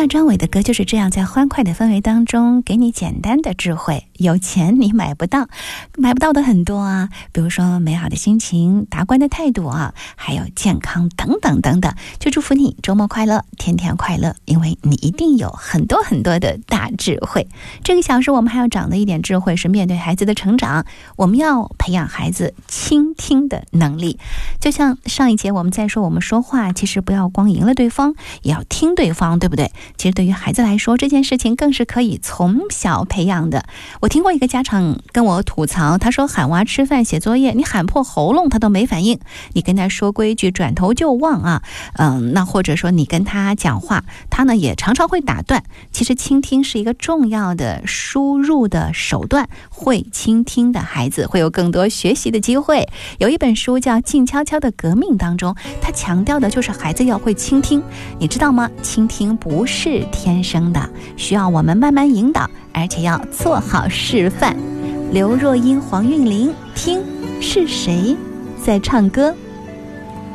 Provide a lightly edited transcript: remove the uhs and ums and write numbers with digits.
大张伟的歌就是这样，在欢快的氛围当中给你简单的智慧。有钱你买不到的很多啊，比如说美好的心情、达观的态度啊，还有健康等等等等。就祝福你周末快乐，天天快乐，因为你一定有很多很多的大智慧。这个小时我们还要长的一点智慧是面对孩子的成长，我们要培养孩子倾听的能力。就像上一节我们在说，我们说话其实不要光赢了对方，也要听对方，对不对？其实对于孩子来说，这件事情更是可以从小培养的。我听过一个家长跟我吐槽，他说喊娃吃饭写作业，你喊破喉咙他都没反应，你跟他说规矩转头就忘啊。那或者说你跟他讲话，他呢也常常会打断。其实倾听是一个重要的输入的手段，会倾听的孩子会有更多学习的机会。有一本书叫《静悄悄的革命》当中，他强调的就是孩子要会倾听。你知道吗？倾听不是天生的，需要我们慢慢引导，而且要做好示范。刘若英、黄韵玲，听是谁在唱歌？